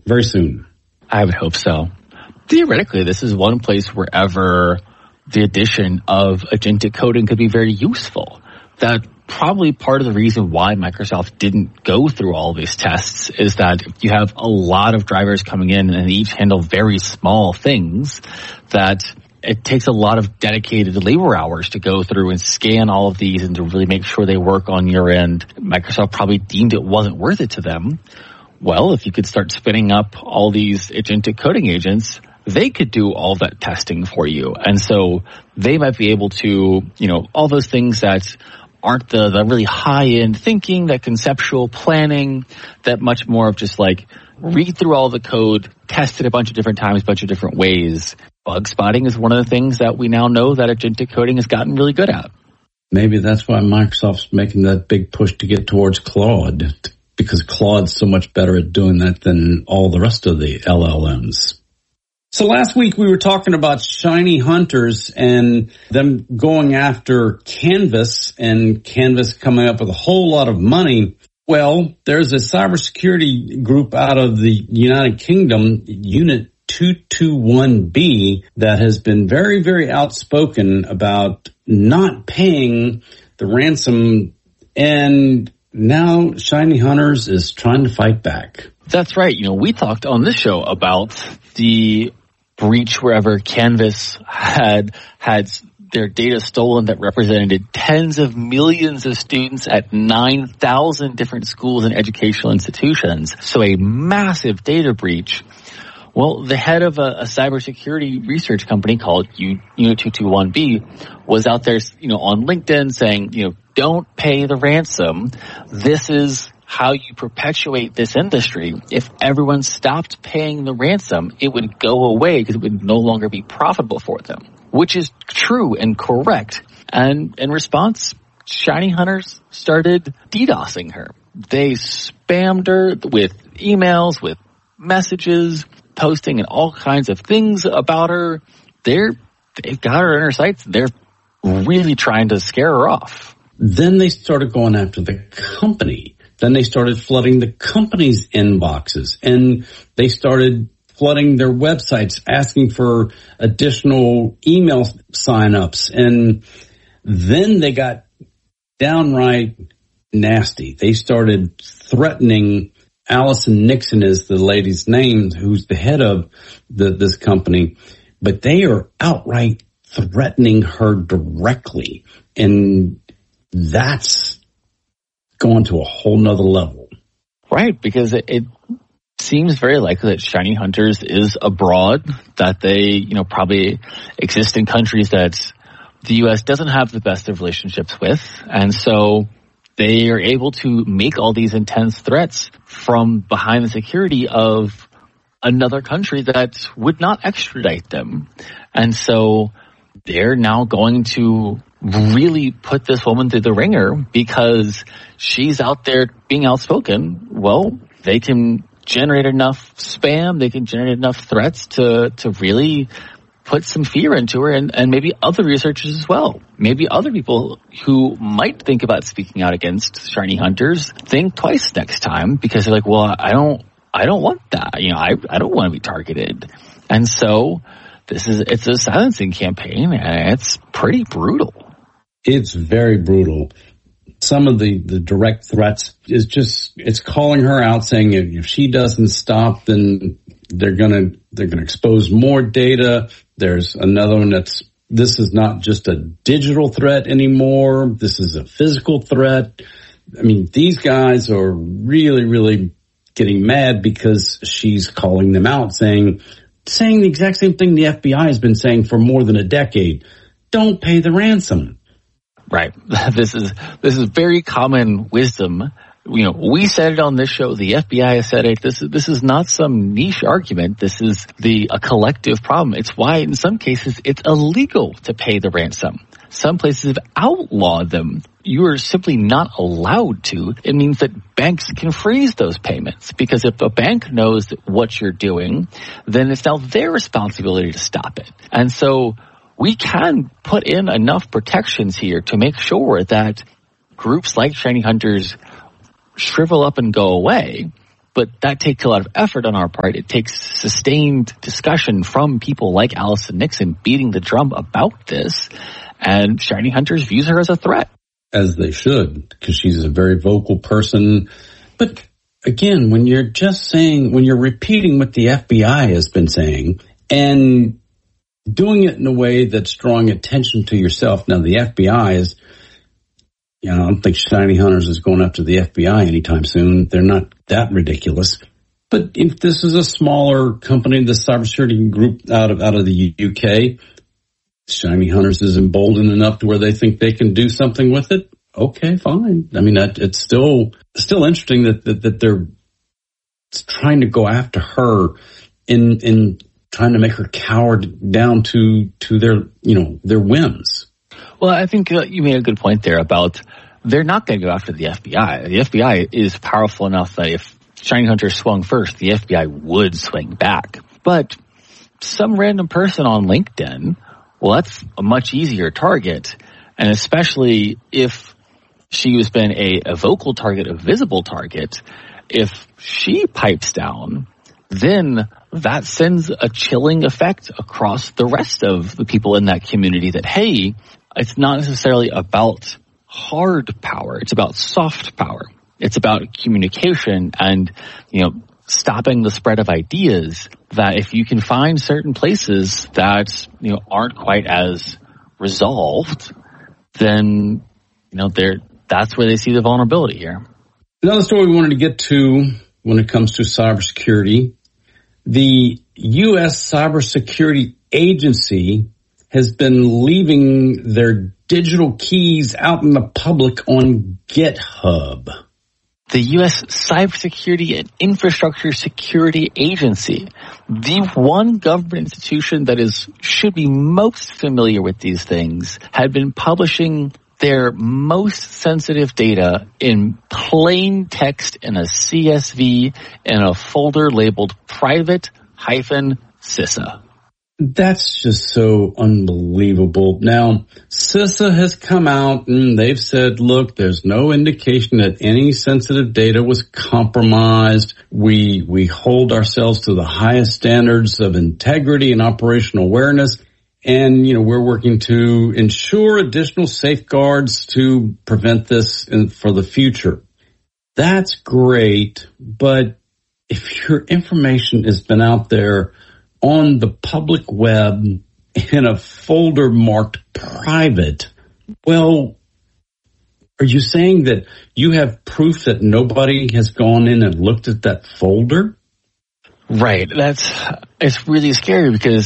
very soon. I would hope so. Theoretically, this is one place wherever the addition of agentic coding could be very useful. That probably part of the reason why Microsoft didn't go through all these tests is that you have a lot of drivers coming in and they each handle very small things that it takes a lot of dedicated labor hours to go through and scan all of these and to really make sure they work on your end. Microsoft probably deemed it wasn't worth it to them. Well, if you could start spinning up all these agentic coding agents, they could do all that testing for you. And so they might be able to, all those things that aren't the really high-end thinking, that conceptual planning, that much more of just like read through all the code, test it a bunch of different times, a bunch of different ways. Bug spotting is one of the things that we now know that agentic coding has gotten really good at. Maybe that's why Microsoft's making that big push to get towards Claude, because Claude's so much better at doing that than all the rest of the LLMs. So last week we were talking about shiny hunters and them going after Canvas and Canvas coming up with a whole lot of money. Well, there's a cybersecurity group out of the United Kingdom, Unit 221B, that has been very, very outspoken about not paying the ransom, and now Shiny Hunters is trying to fight back. That's right. We talked on this show about the breach wherever Canvas had their data stolen that represented tens of millions of students at 9,000 different schools and educational institutions. So a massive data breach. Well, the head of a cybersecurity research company called Unit 221B was out there, on LinkedIn saying, don't pay the ransom. This is how you perpetuate this industry. If everyone stopped paying the ransom, it would go away because it would no longer be profitable for them, which is true and correct. And in response, Shiny Hunters started DDoSing her. They spammed her with emails, with messages, posting and all kinds of things about her. They've got her in her sights. They're really trying to scare her off. Then they started going after the company. Then they started flooding the company's inboxes, and they started flooding their websites, asking for additional email signups. And then they got downright nasty. They started threatening. Allison Nixon is the lady's name, who's the head of this company, but they are outright threatening her directly. And that's going to a whole nother level. Right, because it seems very likely that Shiny Hunters is abroad, that they, probably exist in countries that the U.S. doesn't have the best of relationships with. And so they are able to make all these intense threats from behind the security of another country that would not extradite them. And so they're now going to really put this woman through the ringer because she's out there being outspoken. Well, they can generate enough spam, they can generate enough threats to really put some fear into her, and maybe other researchers as well. Maybe other people who might think about speaking out against Shiny Hunters think twice next time because they're like, well, I don't want that. I don't want to be targeted. And so it's a silencing campaign, and it's pretty brutal. It's very brutal. Some of the direct threats is just, it's calling her out, saying if she doesn't stop, then they're gonna expose more data. There's another one this is not just a digital threat anymore. This is a physical threat. I mean, these guys are really, really getting mad because she's calling them out, saying the exact same thing the FBI has been saying for more than a decade. Don't pay the ransom. Right. This is very common wisdom. We said it on this show. The FBI has said it. This is not some niche argument. This is a collective problem. It's why in some cases it's illegal to pay the ransom. Some places have outlawed them. You are simply not allowed to. It means that banks can freeze those payments because if a bank knows what you're doing, then it's now their responsibility to stop it. And so we can put in enough protections here to make sure that groups like Shiny Hunters shrivel up and go away. But that takes a lot of effort on our part. It takes sustained discussion from people like Allison Nixon beating the drum about this. And Shiny Hunters views her as a threat. As they should, because she's a very vocal person. But again, when you're just saying, when you're repeating what the FBI has been saying and doing it in a way that's drawing attention to yourself. Now, the FBI is, I don't think Shiny Hunters is going after the FBI anytime soon. They're not that ridiculous. But if this is a smaller company, the cybersecurity group out of the UK, Shiny Hunters is emboldened enough to where they think they can do something with it. Okay, fine. I mean, it's still interesting that they're trying to go after her in trying to make her cower down to their whims. Well, I think you made a good point there about they're not going to go after the FBI. The FBI is powerful enough that if Shiny Hunter swung first, the FBI would swing back. But some random person on LinkedIn, well, that's a much easier target. And especially if she has been a vocal target, a visible target, if she pipes down, then that sends a chilling effect across the rest of the people in that community that, hey, it's not necessarily about hard power. It's about soft power. It's about communication and, stopping the spread of ideas, that if you can find certain places that, aren't quite as resolved, then, that's where they see the vulnerability here. Another story we wanted to get to when it comes to cybersecurity, the U.S. Cybersecurity Agency has been leaving their digital keys out in the public on GitHub. The U.S. Cybersecurity and Infrastructure Security Agency, the one government institution that should be most familiar with these things, had been publishing their most sensitive data in plain text in a CSV in a folder labeled private-CISA. That's just so unbelievable. Now, CISA has come out and they've said, look, there's no indication that any sensitive data was compromised. We hold ourselves to the highest standards of integrity and operational awareness. And, we're working to ensure additional safeguards to prevent this for the future. That's great. But if your information has been out there on the public web in a folder marked private, well, are you saying that you have proof that nobody has gone in and looked at that folder? Right. It's really scary because,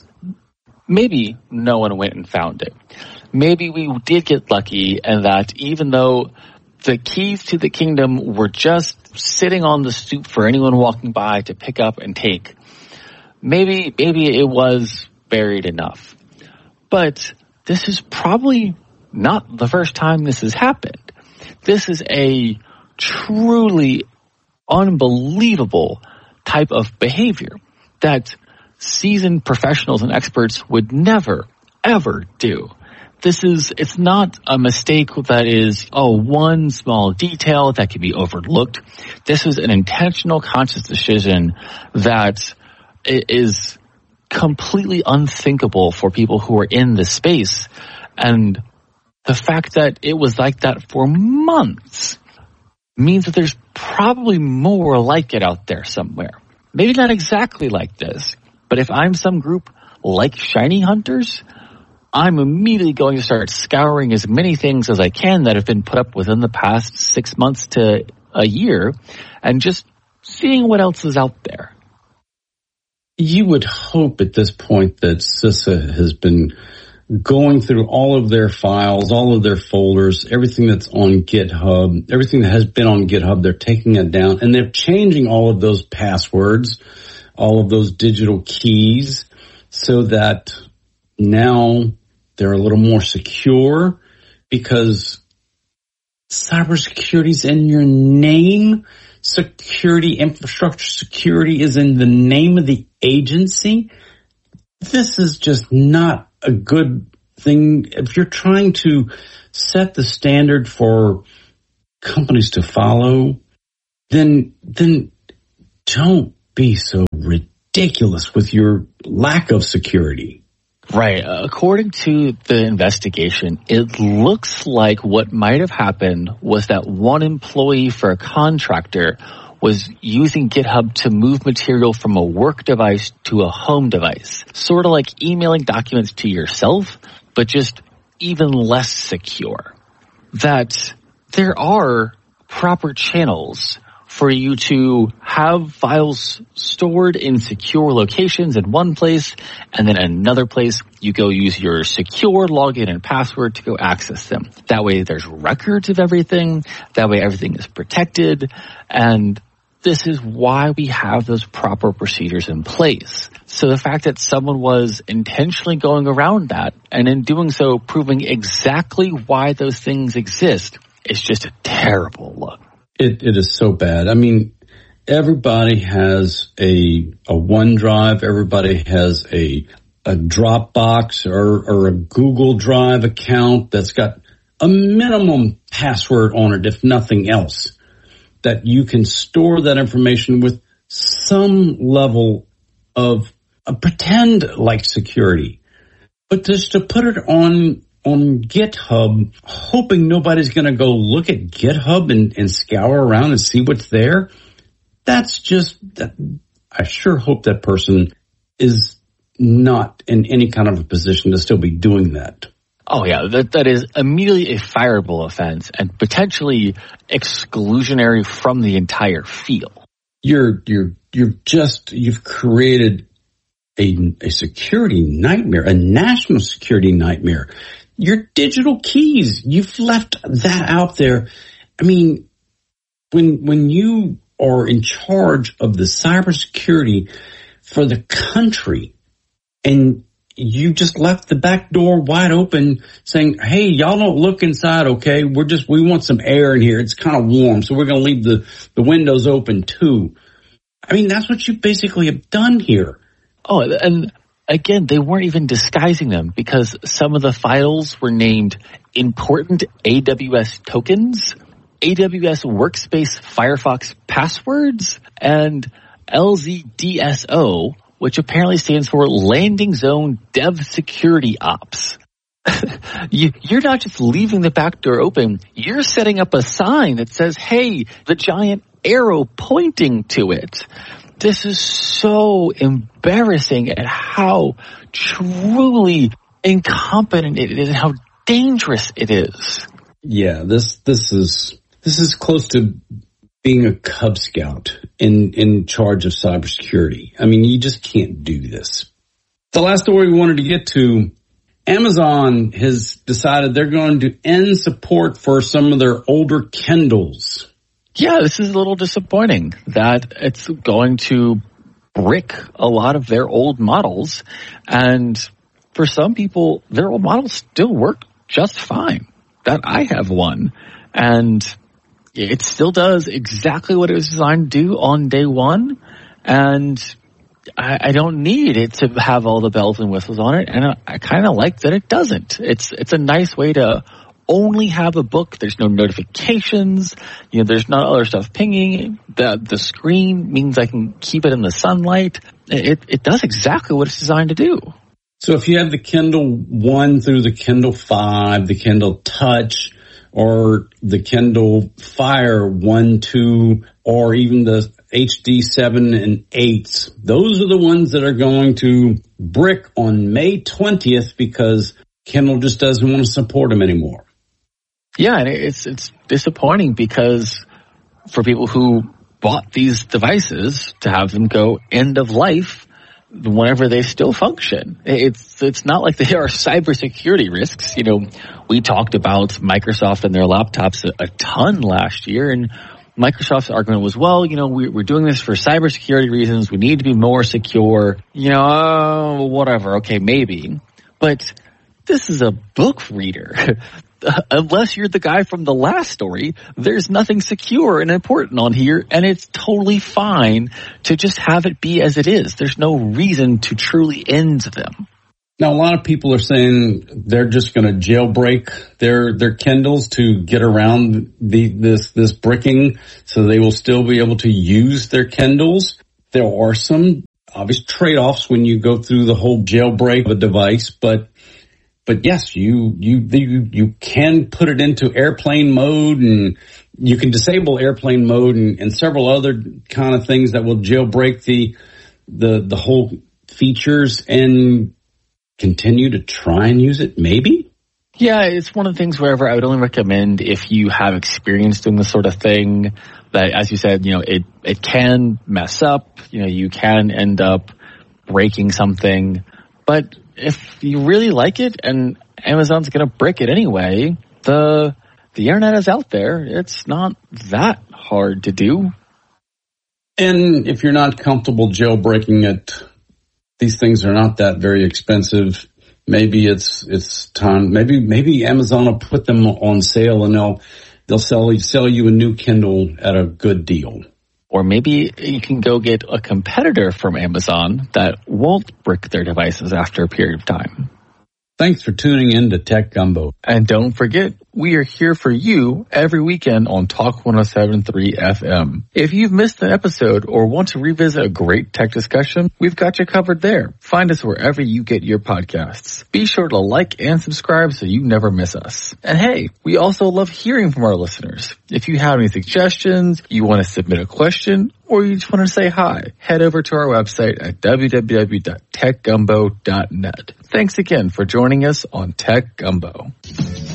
maybe no one went and found it. Maybe we did get lucky and that even though the keys to the kingdom were just sitting on the stoop for anyone walking by to pick up and take, maybe it was buried enough. But this is probably not the first time this has happened. This is a truly unbelievable type of behavior that seasoned professionals and experts would never, ever do. It's not a mistake that is, one small detail that can be overlooked. This is an intentional, conscious decision that is completely unthinkable for people who are in this space. And the fact that it was like that for months means that there's probably more like it out there somewhere. Maybe not exactly like this, but if I'm some group like Shiny Hunters, I'm immediately going to start scouring as many things as I can that have been put up within the past 6 months to a year and just seeing what else is out there. You would hope at this point that CISA has been going through all of their files, all of their folders, everything that's on GitHub, everything that has been on GitHub, they're taking it down and they're changing all of those passwords, all of those digital keys so that now they're a little more secure because cybersecurity is in your name. Security, infrastructure security is in the name of the agency. This is just not a good thing. If you're trying to set the standard for companies to follow, then don't be so ridiculous with your lack of security. Right. According to the investigation, it looks like what might have happened was that one employee for a contractor was using GitHub to move material from a work device to a home device. Sort of like emailing documents to yourself, but just even less secure. That there are proper channels for you to have files stored in secure locations in one place, and then another place you go use your secure login and password to go access them. That way there's records of everything. That way everything is protected. And this is why we have those proper procedures in place. So the fact that someone was intentionally going around that, and in doing so proving exactly why those things exist, is just a terrible look. It is so bad. I mean, everybody has a OneDrive. Everybody has a Dropbox or a Google Drive account that's got a minimum password on it, if nothing else, that you can store that information with some level of a pretend-like security. But just to put it on GitHub, hoping nobody's going to go look at GitHub and scour around and see what's there, that's just, I sure hope that person is not in any kind of a position to still be doing that. Oh yeah, that is immediately a fireable offense and potentially exclusionary from the entire field. You've created a security nightmare, a national security nightmare. Your digital keys, you've left that out there. I mean, when you are in charge of the cybersecurity for the country and you just left the back door wide open saying, hey, y'all don't look inside, okay? We want some air in here. It's kind of warm, so we're going to leave the windows open too. I mean, that's what you basically have done here. Oh, and again, they weren't even disguising them because some of the files were named important AWS tokens, AWS Workspace Firefox passwords, and LZDSO, which apparently stands for Landing Zone Dev Security Ops. You're not just leaving the back door open, you're setting up a sign that says, hey, the giant arrow pointing to it. This is so embarrassing at how truly incompetent it is and how dangerous it is. Yeah, this is close to being a Cub Scout in charge of cybersecurity. I mean, you just can't do this. The last story we wanted to get to, Amazon has decided they're going to end support for some of their older Kindles. Yeah, this is a little disappointing that it's going to brick a lot of their old models. And for some people, their old models still work just fine. That I have one. And it still does exactly what it was designed to do on day one. And I don't need it to have all the bells and whistles on it. And I kind of like that it doesn't. It's a nice way to only have a book. There's no notifications. There's not other stuff pinging. The screen means I can keep it in the sunlight. It does exactly what it's designed to do. So if you have the Kindle 1 through the Kindle 5, the Kindle Touch, or the Kindle Fire 1, 2, or even the HD 7 and 8s, those are the ones that are going to brick on May 20th because Kindle just doesn't want to support them anymore. Yeah, and it's disappointing because for people who bought these devices to have them go end of life whenever they still function. It's not like they are cybersecurity risks. We talked about Microsoft and their laptops a ton last year, and Microsoft's argument was, well, we're doing this for cybersecurity reasons. We need to be more secure. Whatever. Okay, maybe. But this is a book reader. Unless you're the guy from the last story, there's nothing secure and important on here, and it's totally fine to just have it be as it is. There's no reason to truly end them. Now, a lot of people are saying they're just going to jailbreak their Kindles to get around this bricking, so they will still be able to use their Kindles. There are some obvious trade-offs when you go through the whole jailbreak of a device, but yes, you can put it into airplane mode, and you can disable airplane mode and several other kind of things that will jailbreak the whole features and continue to try and use it, maybe? Yeah, it's one of the things wherever I would only recommend if you have experience doing this sort of thing, that, as you said, it can mess up, you can end up breaking something, but if you really like it and Amazon's going to brick it anyway, the internet is out there. It's not that hard to do. And if you're not comfortable jailbreaking it, these things are not that very expensive. Maybe it's time. Maybe Amazon will put them on sale and they'll sell you a new Kindle at a good deal. Or maybe you can go get a competitor from Amazon that won't brick their devices after a period of time. Thanks for tuning in to Tech Gumbo. And don't forget, we are here for you every weekend on Talk 107.3 FM. If you've missed an episode or want to revisit a great tech discussion, we've got you covered there. Find us wherever you get your podcasts. Be sure to like and subscribe so you never miss us. And hey, we also love hearing from our listeners. If you have any suggestions, you want to submit a question, or you just want to say hi, head over to our website at www.techgumbo.net. Thanks again for joining us on Tech Gumbo.